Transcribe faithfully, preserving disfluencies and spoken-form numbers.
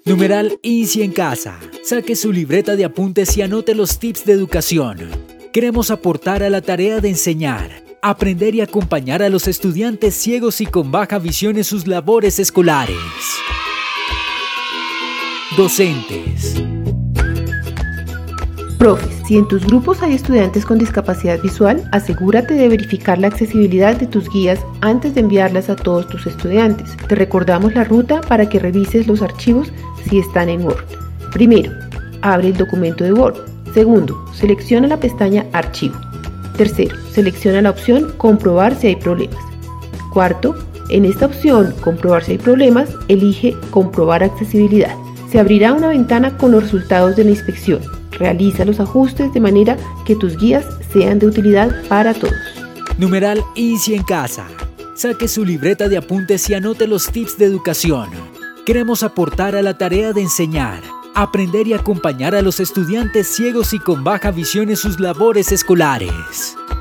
Numeral INSI en casa. Saque su libreta de apuntes y anote los tips de educación. Queremos aportar a la tarea de enseñar, aprender y acompañar a los estudiantes ciegos y con baja visión en sus labores escolares. Docentes. Profes, si en tus grupos hay estudiantes con discapacidad visual, asegúrate de verificar la accesibilidad de tus guías antes de enviarlas a todos tus estudiantes. Te recordamos la ruta para que revises los archivos si están en Word. Primero, abre el documento de Word. Segundo, selecciona la pestaña Archivo. Tercero, selecciona la opción Comprobar si hay problemas. Cuarto, en esta opción Comprobar si hay problemas, elige Comprobar accesibilidad. Se abrirá una ventana con los resultados de la inspección. Realiza los ajustes de manera que tus guías sean de utilidad para todos. Numeral INSI en casa. Saque su libreta de apuntes y anote los tips de educación. Queremos aportar a la tarea de enseñar, aprender y acompañar a los estudiantes ciegos y con baja visión en sus labores escolares.